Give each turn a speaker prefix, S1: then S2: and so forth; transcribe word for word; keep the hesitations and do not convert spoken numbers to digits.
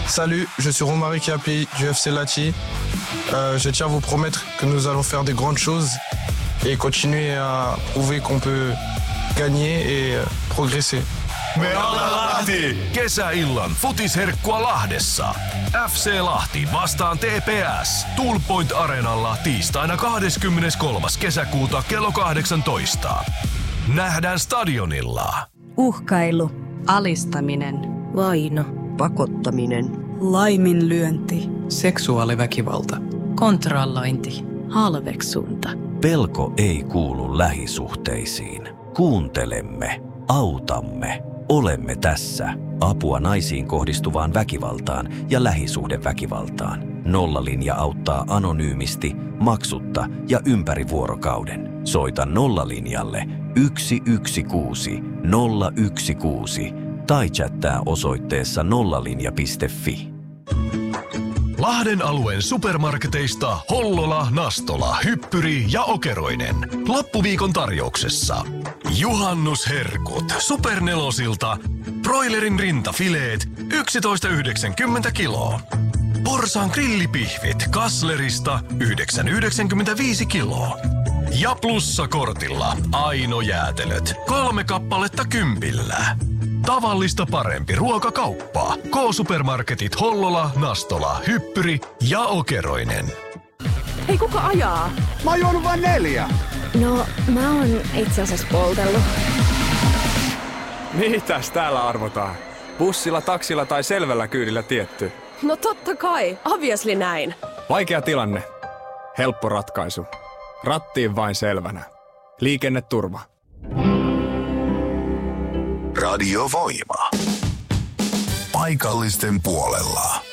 S1: Salut, je suis Romaric Yapi du F C Lahti. Euh, je tiens à vous promettre que nous allons faire de grandes choses et continuer à prouver qu'on peut gagner et progresser.
S2: Me ollaan Lahti! Kesäillan futisherkkua Lahdessa. F C Lahti vastaan T P S. Tool Point Areenalla tiistaina kahdeskymmeneskolmas kesäkuuta kello kahdeksantoista. Nähdään stadionilla.
S3: Uhkailu.
S4: Alistaminen.
S3: Vaino. Pakottaminen.
S5: Laiminlyönti.
S6: Seksuaaliväkivalta.
S4: Kontrollointi.
S3: Halveksunta.
S7: Pelko ei kuulu lähisuhteisiin. Kuuntelemme, autamme, olemme tässä. Apua naisiin kohdistuvaan väkivaltaan ja lähisuhdeväkivaltaan. Nollalinja auttaa anonyymisti, maksutta ja ympäri vuorokauden. Soita Nollalinjalle yksi yksi kuusi nolla yksi kuusi tai chattaa osoitteessa nollalinja piste fi.
S2: Lahden alueen supermarketeista Hollola, Nastola, Hyppyri ja Okeroinen. Loppuviikon tarjouksessa. Juhannusherkut Supernelosilta. Broilerin rintafileet yksitoista yhdeksänkymmentä kiloa. Porsaan grillipihvit Kasslerista yhdeksän yhdeksänkymmentäviisi kiloa. Ja plussakortilla Aino jäätelöt kolme kappaletta kympillä. Tavallista parempi ruokakauppa. K-supermarketit Hollola, Nastola, Hyppyri ja Okeroinen.
S8: Hei, kuka ajaa?
S9: Mä oon juonut vain neljä.
S8: No, mä oon itse asiassa poltellut.
S10: Mitäs täällä arvotaan? Bussilla, taksilla tai selvällä kyydillä tietty?
S8: No totta kai, obviously näin.
S10: Vaikea tilanne. Helppo ratkaisu. Rattiin vain selvänä. Liikenneturva.
S2: Radiovoima.
S11: Paikallisten puolella.